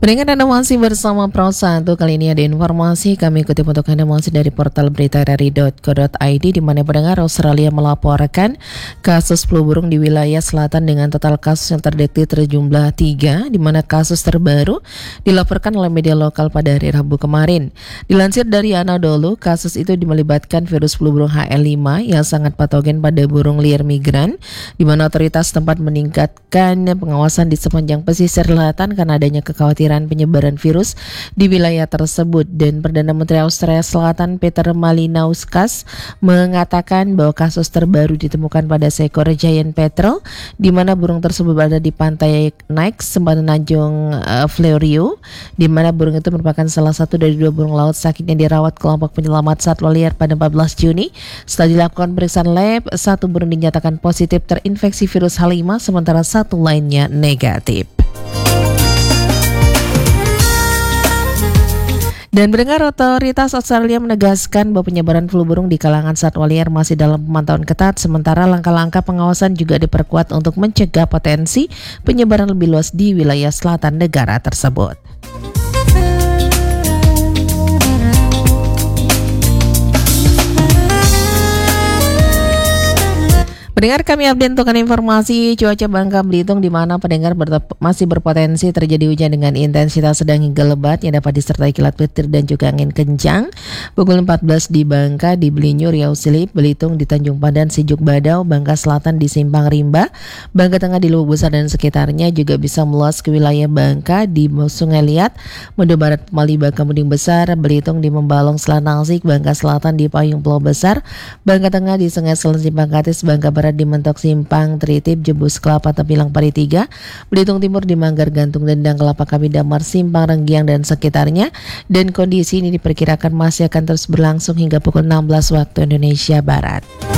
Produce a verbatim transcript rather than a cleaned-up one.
Pendengar, Anda masih bersama Pro satu. Kali ini ada informasi kami kutip untuk Anda masih dari portal berita r r i dot co dot i d, di mana pendengar Australia melaporkan kasus flu burung di wilayah selatan dengan total kasus yang terdeteksi terjumlah tiga, di mana kasus terbaru dilaporkan oleh media lokal pada hari Rabu kemarin. Dilansir dari Anadolu, kasus itu melibatkan virus flu burung H L lima yang sangat patogen pada burung liar migran, di mana otoritas tempat meningkatkan pengawasan di sepanjang pesisir selatan karena adanya kekhawatiran penyebaran virus di wilayah tersebut. Dan Perdana Menteri Australia Selatan Peter Malinauskas mengatakan bahwa kasus terbaru ditemukan pada seekor giant petrel, di mana burung tersebut berada di pantai Nikes, sempadan Tanjung uh, Florio, di mana burung itu merupakan salah satu dari dua burung laut sakit yang dirawat kelompok penyelamat satwa liar pada empat belas Juni. Setelah dilakukan pemeriksaan lab, satu burung dinyatakan positif terinfeksi virus H lima, sementara satu lainnya negatif. Dan pendengar, otoritas Australia menegaskan bahwa penyebaran flu burung di kalangan satwa liar masih dalam pemantauan ketat, sementara langkah-langkah pengawasan juga diperkuat untuk mencegah potensi penyebaran lebih luas di wilayah selatan negara tersebut. Pendengar, kami update untuk informasi cuaca Bangka Belitung, di mana pendengar ber- masih berpotensi terjadi hujan dengan intensitas sedang hingga lebat yang dapat disertai kilat petir dan juga angin kencang. Pukul empat belas di Bangka, di Belinyu, Riau Silip, Belitung, di Tanjung Padan, Sijuk Badau, Bangka Selatan di Simpang Rimba, Bangka Tengah di Lubuk Besar dan sekitarnya juga bisa meluas ke wilayah Bangka di Sungai Liat, Medo Barat, Pemali, Bangka Muding Besar, Belitung di Membalong, Selanangsik, Bangka Selatan di Payung Pulau Besar, Bangka Tengah di Sungai Selen, Simpang Katis, Bangka Barat di Mentok Simpang Tritip, Jebus Kelapa, Tepilang Paritiga, Belitung Timur di Manggar Gantung, Dendang, Kelapa Kami, Damar, Simpang Renggiang dan sekitarnya. Dan kondisi ini diperkirakan masih akan terus berlangsung hingga pukul enam belas waktu Indonesia Barat.